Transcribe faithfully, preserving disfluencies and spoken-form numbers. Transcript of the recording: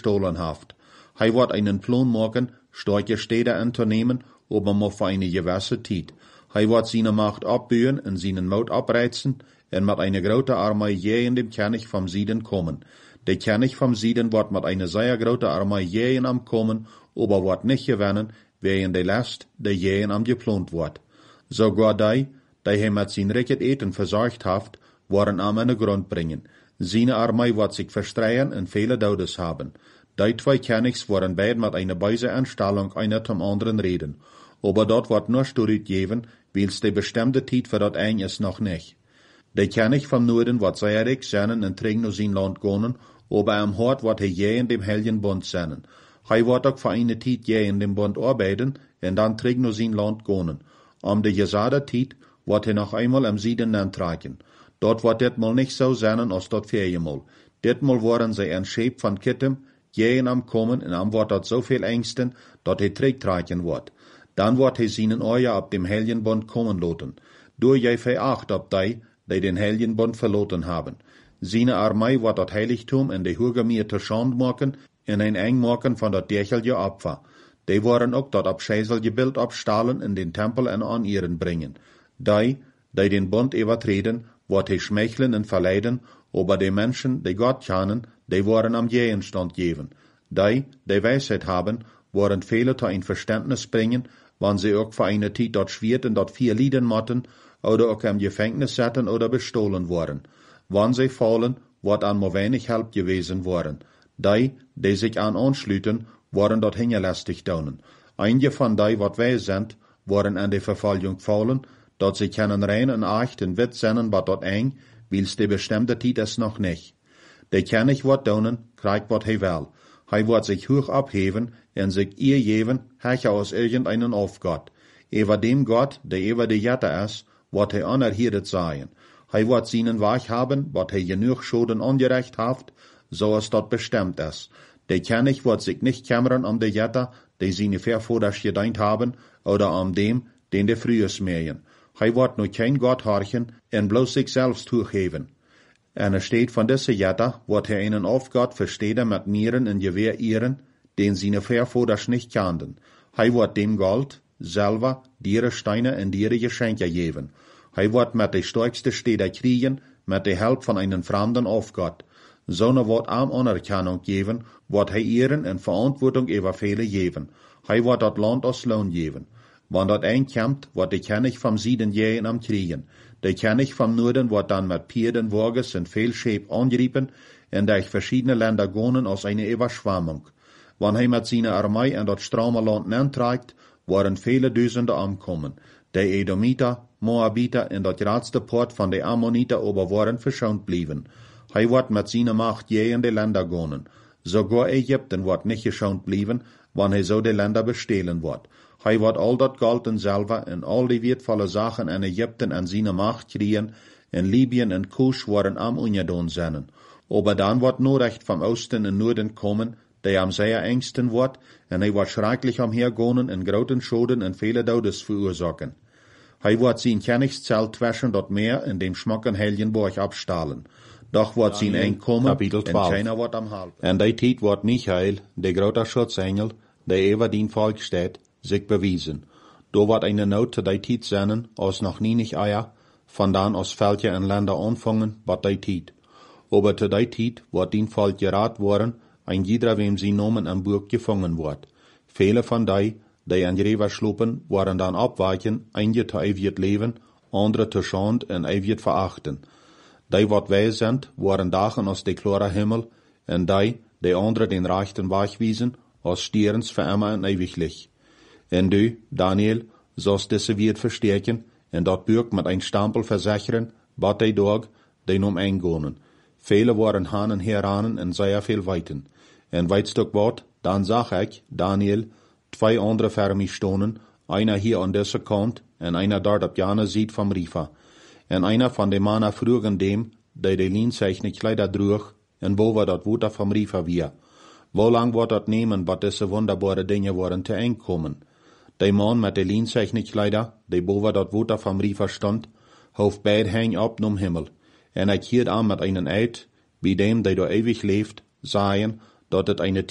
bestohlen haft. Hij wird einen Plan machen, starke Städte anzunehmen, aber nur für eine gewisse Zeit. Hij wird seine Macht abbauen und seinen Mut abreizen und mit einer großen Armee je in dem König vom Süden kommen. Der König vom Süden wird mit einer sehr großen Armee je in am kommen, aber wird nicht gewinnen, wegen der Last, der je in am geplant wird. Sogar die, die hij mit sein Ricket Eten versorgt haft, werden am in den Grund bringen. Seine Armee wird sich verstreuen und viele Todes haben. Die zwei Königs werden beide mit einer bösen Anstellung einer zum anderen reden. Aber dort wird nur Studiet geben, weil's die bestimmte Zeit für dort ein ist noch nicht. Der König vom Norden wird sehr reich sein und trägt nur sein Land gehen, aber am Hort wird er je in dem Heiligen Bund sein. Er wird auch für eine Zeit je in dem Bund arbeiten und dann trägt nur sein Land gehen. Um die gesagte Zeit wird er noch einmal am Süden antragen. Dort wird det mal nicht so sein, als dort viermal. Det mal worden sie ein Schäb von Kittem, je in am kommen und am wird dort so viel Ängsten, dort er trägt tragen wird. Dann wird er seinen Euer ab dem Heiligen Bund kommen lassen. Du je veracht ab die, die den Heiligen Bund verloren haben. Seine Armee wird das Heiligtum in die Hürgemir zur Schande machen, in ein eng machen von dat derchelige Opfer. Die wollen auch dat abscheißelige Bild abstahlen in den Tempel und an ihren bringen. Die, die den Bund übertreten, wird er schmeicheln und verleiden, aber die Menschen, die Gott kennen, die wollen am Gegenstand geben. Die, die Weisheit haben, wollen viele zu ein Verständnis bringen, wann sie auch für eine Zeit dort schwert und dort vier Lieden motten, oder auch im Gefängnis setzen oder bestohlen worden. Wann sie fallen, wird an nur wenig Help gewesen worden. Die, die sich an anschlüten, worden dort hingelästigt daunen. Einige von die, wat wij sind, worden an die Verfolgung fallen, dort sie können rein und echt und wit sein, wat dort eng, weil's die bestimmte Zeit ist noch nicht. Der König wird daunen, kriegt wat hij will. Hij wird sich hoch abheben und sich ihr geben, hecher aus irgendeinen Aufgott. Über dem Gott, der über die Jette ist, wird er anerhirtet sein. Hij wird seinen Weg haben, wat hij genug Schoden angerecht haft, so es dort bestimmt ist. Der König wird sich nicht kümmern um die Jette, die seine Vorvorders gedient haben, oder um dem, den die frühes mähen. Hij wird nur kein Gott horchen und bloß sich selbst hochheben. En er steht von dieser Jette, wird er einen Aufgott verstehen mit Nieren und Gewehr ihren, den seine Vorvorders nicht kannten. Hij wird dem Gold, selber, diere Steine und diere Geschenke geben. Hij wird mit de stärkste Städte kriegen, mit der Hilfe von einem fremden Aufgott. So ne wird am Anerkennung geben, wird hij ihren in Verantwortung über viele geben. Hij wird dat Land als Lohn geben. Wann dat einkommt, wird der König vom Süden jähen am Kriegen. Der König vom Norden wird dann mit Pferden, Wagens und viel Schäb angriffen, und durch verschiedene Länder gehen als eine Überschwemmung. Wann hij mit seiner Armee in dat strame Land antreibt, werden viele Dutzende ankommen. Die Edomiter, Moabiter und dat grootste Port von den Ammoniter aber waren verschont blieben. Hij wird mit seiner Macht je in die Länder gehen. Sogar Ägypten wird nicht geschont blieben, wann hij so die Länder bestehlen wird. Hij wird all dat Gold und Silber und all die wertvolle Sachen in Ägypten an seine Macht kriegen, in Libyen und Kusch waren am ungedon sein. Aber dann wird nur recht vom Osten und Norden kommen, der am sehr engsten wird, und hij wird schrecklich umhergehen und großen Schoden und viele Todes verursachen. Hij wird sein Königszelt zwischen dort Meer in dem schmucken Heiligenburg abstahlen. Doch wird sein Einkommen, und keiner wird am Halb. Und die Zeit wird Michael, der große Schutzengel, der über den Volk steht, sich bewiesen. Da wird eine Not zu der Zeit sein, als noch nie nicht Eier, von dann aus Völker und Länder anfangen, wat die Zeit. Aber zu der Zeit wird den Volk gerat worden, ein jeder, wem sie Namen am Burg gefangen wird. Viele von die, die an Gräber schlupen, waren dann abweichen, einige zu ewig leben, andere zu Schand und ewig verachten. Die, wat wij sind, waren dagen aus de klare Himmel, und die, die andere den rechten Weg wiesen, aus Stierens für immer und ewiglich. Und du, Daniel, sollst diese wird verstärken, und dort Burg mit ein Stempel versichern, bat die Tag, den um eingehen. Viele waren hanen heranen und sehr viel weiten. Und weißt du wat, dann sag ich, Daniel, zwei andere für mich stonen, einer hier an dieser Kant, und einer dort ab jane Seite vom Rifa. Und einer von den Mann frugen dem, der die Lienzeichen Kleider trug, und wo war dat Wuter vom Rifa wir. Wo lang wird dat nehmen, wat diese wunderbare Dinge waren zu einkommen? Der Mann mit den Lienzeichen Kleider, der bo war dat Wuter vom Rifa stand, hof beid häng ab num Himmel. Und er kiert an mit einen Eid, wie dem, der da ewig lebt, sagen, dat het eine